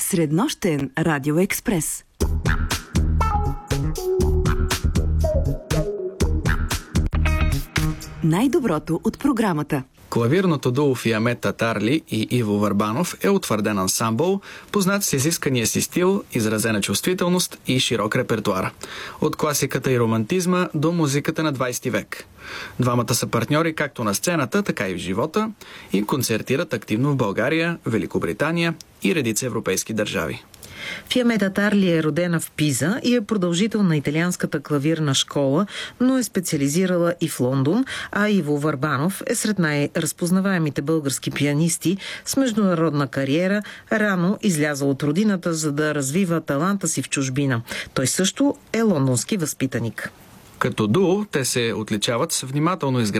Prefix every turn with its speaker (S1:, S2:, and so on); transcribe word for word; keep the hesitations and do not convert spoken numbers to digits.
S1: Среднощен радиоекспрес. Най-доброто от програмата.
S2: Клавирното дуо Фиамет Татарли и Иво Върбанов е утвърден ансамбъл, познат с изискания си стил, изразена чувствителност и широк репертуар. От класиката и романтизма до музиката на двайсети век. Двамата са партньори както на сцената, така и в живота и концертират активно в България, Великобритания и редица европейски държави.
S3: Фиамет Татарли е родена в Пиза и е продължител на италианската клавирна школа, но е специализирала и в Лондон, а Иво Върбанов е сред най-разпознаваемите български пианисти с международна кариера, рано излязъл от родината, за да развива таланта си в чужбина. Той също е лондонски възпитаник.
S2: Като дуо те се отличават с внимателно изградено